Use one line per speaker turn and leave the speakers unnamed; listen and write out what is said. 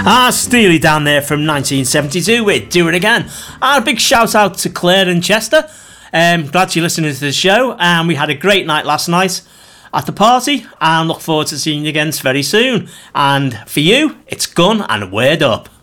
Steely down there from 1972 with Do It Again. And a big shout out to Claire and Chester. Glad you're listening to the show, and we had a great night last night at the party, and look forward to seeing you again very soon. And for you, it's Gun and Word Up.